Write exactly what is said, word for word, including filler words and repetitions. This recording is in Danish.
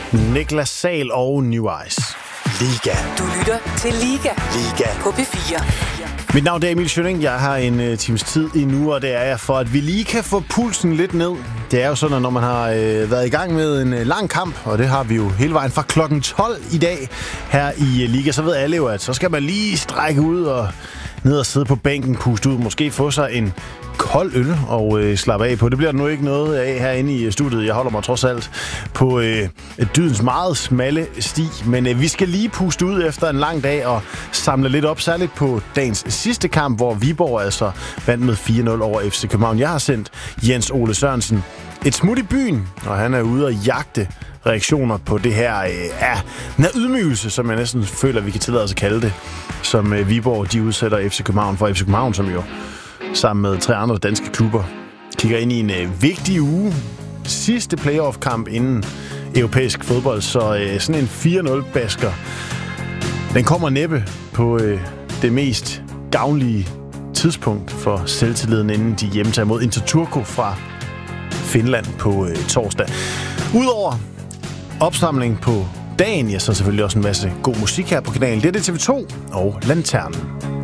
Niklas Sahl og New Eyes. Liga. Du lytter til Liga. Liga. På P fire. Mit navn er Emil Schønning. Jeg har en uh, times tid endnu, og det er jeg for, at vi lige kan få pulsen lidt ned. Det er jo sådan, at når man har øh, været i gang med en øh, lang kamp, og det har vi jo hele vejen fra klokken tolv i dag her i uh, Liga, så ved alle jo, at så skal man lige strække ud og ned og sidde på bænken, puste ud, måske få sig en kold øl og øh, slappe af på. Det bliver der nu ikke noget af herinde i studiet. Jeg holder mig trods alt på øh, dydens meget smalle sti, men øh, vi skal lige puste ud efter en lang dag og samle lidt op, særligt på dagens sidste kamp, hvor Viborg altså vandt med fire nul over F C København. Jeg har sendt Jens Ole Sørensen et smut i byen, og han er ude og jagte reaktioner på det her øh, ja, den her ydmygelse, som jeg næsten føler, vi kan tillade os at kalde det, som øh, Viborg de udsætter F C København for. F C København, som jo sammen med tre andre danske klubber kigger ind i en øh, vigtig uge. Sidste playoff-kamp inden europæisk fodbold, så øh, sådan en fire nul-basker, den kommer næppe på øh, det mest gavnlige tidspunkt for selvtilliden, inden de hjemtager mod Inter Turku fra Finland på øh, torsdag. Udover opsamling på dagen, ja, så selvfølgelig også en masse god musik her på kanalen. Det er det T V to og Lanternen.